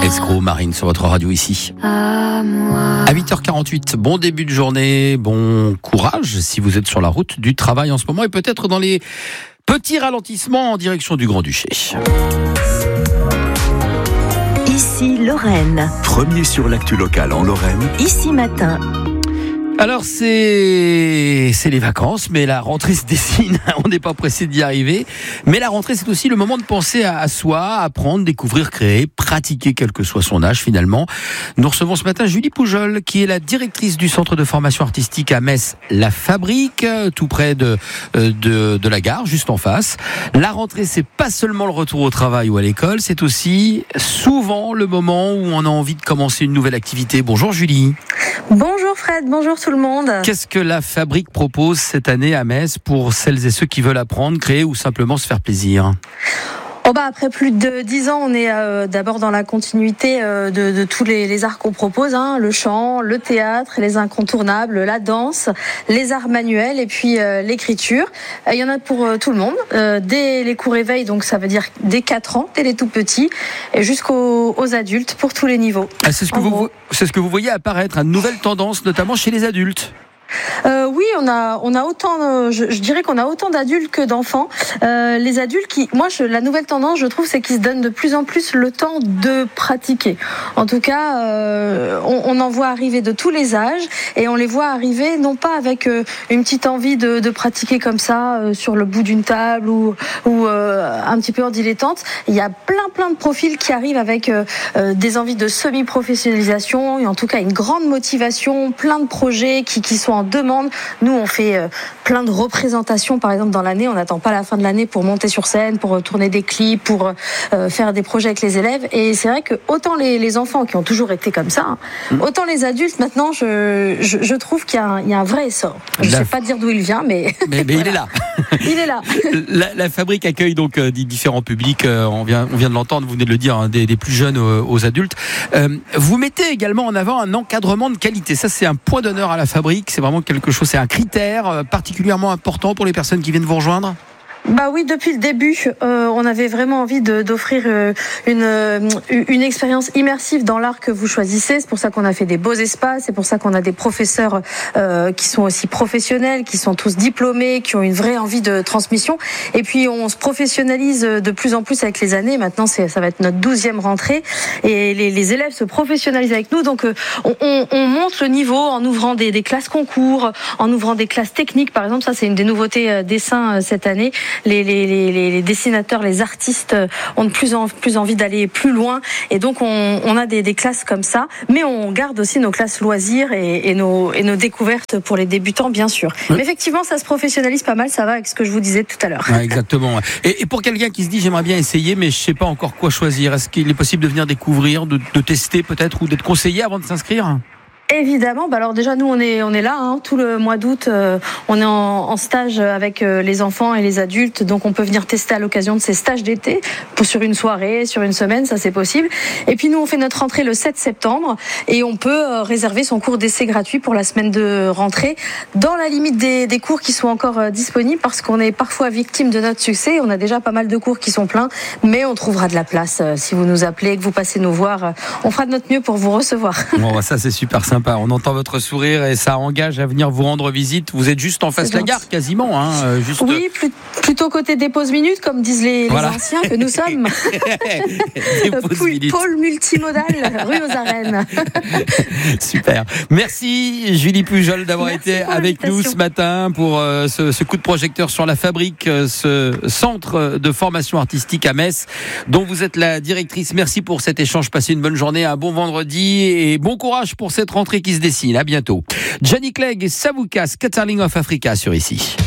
Escroc, Marine, sur votre radio ici. À 8h48, bon début de journée, bon courage si vous êtes sur la route du travail en ce moment et peut-être dans les petits ralentissements en direction du Grand-Duché. Ici Lorraine. Premier sur l'actu locale en Lorraine. Ici Matin. Alors c'est les vacances, mais la rentrée se dessine, on n'est pas pressé d'y arriver. Mais la rentrée, c'est aussi le moment de penser à soi, apprendre, découvrir, créer, pratiquer, quel que soit son âge finalement. Nous recevons ce matin Julie Poujol, qui est la directrice du centre de formation artistique à Metz, La Fabrique, tout près de la gare, juste en face. La rentrée, c'est pas seulement le retour au travail ou à l'école, c'est aussi souvent le moment où on a envie de commencer une nouvelle activité. Bonjour Julie. Bonjour Fred, bonjour tout le monde. Qu'est-ce que La Fabrique propose cette année à Metz pour celles et ceux qui veulent apprendre, créer ou simplement se faire plaisir ? Après plus de 10 ans, on est d'abord dans la continuité de tous les arts qu'on propose, le chant, le théâtre, les incontournables, la danse, les arts manuels et puis l'écriture. Il y en a pour tout le monde, dès les cours éveil, donc ça veut dire dès 4 ans, dès les tout petits, et jusqu'aux adultes pour tous les niveaux. C'est ce que vous voyez apparaître, une nouvelle tendance, notamment chez les adultes. Oui, on a autant, je dirais qu'on a autant d'adultes que d'enfants. Les adultes la nouvelle tendance, je trouve, c'est qu'ils se donnent de plus en plus le temps de pratiquer. En tout cas, on en voit arriver de tous les âges et on les voit arriver non pas avec une petite envie de pratiquer comme ça sur le bout d'une table ou un petit peu en dilettante. Il y a plein de profils qui arrivent avec des envies de semi-professionnalisation et en tout cas une grande motivation, plein de projets qui sont en demande. Nous, on fait plein de représentations, par exemple, dans l'année. On n'attend pas la fin de l'année pour monter sur scène, pour tourner des clips, pour faire des projets avec les élèves. Et c'est vrai que autant les enfants qui ont toujours été comme ça, autant les adultes, maintenant, je trouve qu'il y a un vrai essor. Je ne sais pas dire d'où il vient, mais voilà. Il est là. Il est là. La Fabrique accueille donc différents publics. On vient de l'entendre, vous venez de le dire, des plus jeunes aux adultes. Vous mettez également en avant un encadrement de qualité. Ça, c'est un point d'honneur à La Fabrique. C'est vraiment quelque chose, c'est un critère particulièrement important pour les personnes qui viennent vous rejoindre ? Oui, depuis le début, on avait vraiment envie d'offrir une expérience immersive dans l'art que vous choisissez. C'est pour ça qu'on a fait des beaux espaces, c'est pour ça qu'on a des professeurs qui sont aussi professionnels, qui sont tous diplômés, qui ont une vraie envie de transmission. Et puis on se professionnalise de plus en plus avec les années. Maintenant, ça va être notre 12e rentrée et les élèves se professionnalisent avec nous. Donc on monte le niveau en ouvrant des classes concours, en ouvrant des classes techniques. Par exemple, ça c'est une des nouveautés dessin cette année. Les dessinateurs, les artistes ont de plus en plus envie d'aller plus loin et donc on a des classes comme ça, mais on garde aussi nos classes loisirs et nos découvertes pour les débutants bien sûr. Oui. Mais effectivement ça se professionnalise pas mal, ça va avec ce que je vous disais tout à l'heure. Ouais, exactement. Et pour quelqu'un qui se dit j'aimerais bien essayer mais je sais pas encore quoi choisir, est-ce qu'il est possible de venir découvrir, de tester peut-être ou d'être conseillé avant de s'inscrire ? Évidemment, alors déjà nous on est là tout le mois d'août, on est en stage avec les enfants et les adultes, donc on peut venir tester à l'occasion de ces stages d'été sur une soirée, sur une semaine, ça c'est possible. Et puis nous on fait notre rentrée le 7 septembre et on peut réserver son cours d'essai gratuit pour la semaine de rentrée dans la limite des cours qui sont encore disponibles parce qu'on est parfois victime de notre succès. On a déjà pas mal de cours qui sont pleins, mais on trouvera de la place si vous nous appelez, que vous passez nous voir, on fera de notre mieux pour vous recevoir. Bon, ça c'est super sympa. On entend votre sourire et ça engage à venir vous rendre visite. Vous êtes juste en face de la gare, quasiment. Juste... Oui, plutôt côté des pauses minutes, comme disent les anciens que nous sommes. Pôle multimodal, rue aux Arènes. Super. Merci Julie Poujol d'avoir été avec nous ce matin pour ce coup de projecteur sur La Fabrique, ce centre de formation artistique à Metz, dont vous êtes la directrice. Merci pour cet échange. Passez une bonne journée, un bon vendredi et bon courage pour cette rentrée qui se dessine. À bientôt. Johnny Clegg et Savuka, Scatterling of Africa sur ici.